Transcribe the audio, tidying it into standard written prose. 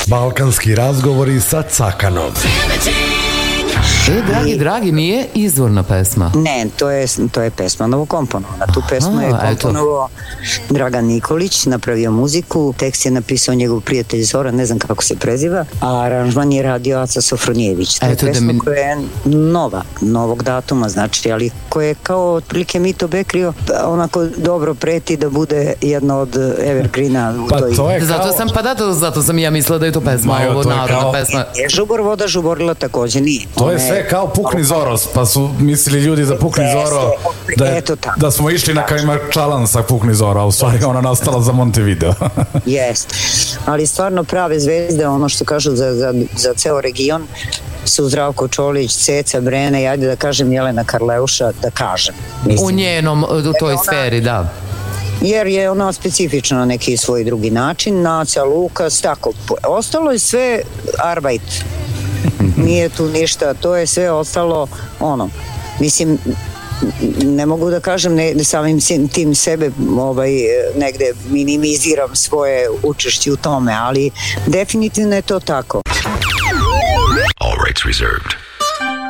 Balkanski razgovori sa Cakanom. Dragi, nije izvorna pesma. Ne, to je pesma novokomponovana. Tu pesmu je komponovao Dragan Nikolić, napravio muziku, tekst je napisao njegov prijatelj Zoran, ne znam kako se preziva, a aranžman je radio Aca Sofronijević. To je pesma koja je novog datuma, znači, ali koja je kao otprilike Mito Bekrio, onako dobro preti da bude jedna od evergreena. Zato sam ja mislila da je to pesma, ovo narodna pesma. Je Žubor voda žuborila, takođe nije. To je sve kao Pukni Zoros, pa su mislili ljudi za Pukni Zoro da smo išli na Kajmakčalan sa Pukni Zoro, a u stvari ona nastala za Montevideo. Jeste, ali stvarno prave zvezde, ono što kažu za ceo region, su Zdravko Čolić, Ceca Brene, ajde da kažem Jelena Karleuša, da kažem. U njenom, u toj sferi, da. Jer je ona specifična na neki svoj drugi način, Naca, Lukas, tako. Ostalo je sve arbajt. Nije tu ništa, to je sve ostalo mislim, ne mogu da kažem, samim tim sebe negde minimiziram svoje učešće u tome, ali definitivno je to tako. All rights reserved.